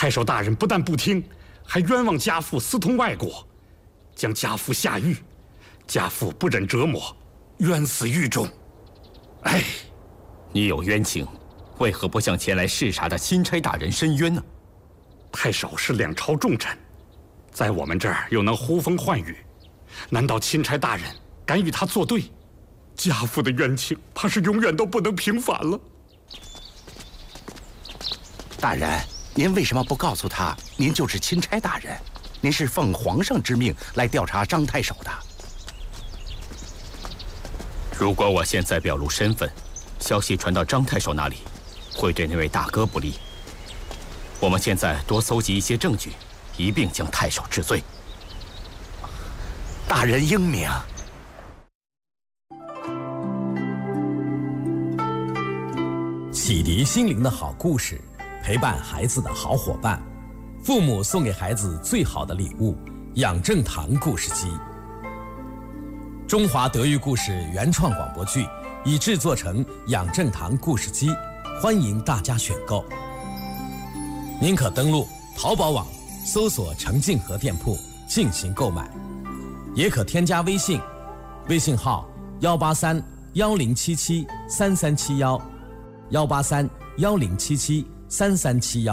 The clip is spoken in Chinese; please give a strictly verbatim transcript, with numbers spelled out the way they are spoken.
太守大人不但不听，还冤枉家父私通外国，将家父下狱。家父不忍折磨，冤死狱中。哎， 你有冤情，为何不向前来视察的钦差大人申冤呢？ 太守是两朝重臣，在我们这儿又能呼风唤雨，难道钦差大人敢与他作对？家父的冤情怕是永远都不能平反了。 大人，您为什么不告诉他您就是钦差大人？您是奉皇上之命来调查张太守的。 如果我现在表露身份，消息传到张太守那里，会对那位大哥不利。我们现在多搜集一些证据，一并将太守治罪。 大人英明。 启迪心灵的好故事，陪伴孩子的好伙伴，父母送给孩子最好的礼物——养正堂故事机。中华德育故事原创广播剧已制作成养正堂故事机，欢迎大家选购。您可登录淘宝网搜索程静和店铺进行购买，也可添加微信，微信号幺八三幺零七七三三七幺，幺八三幺零七七三三七幺。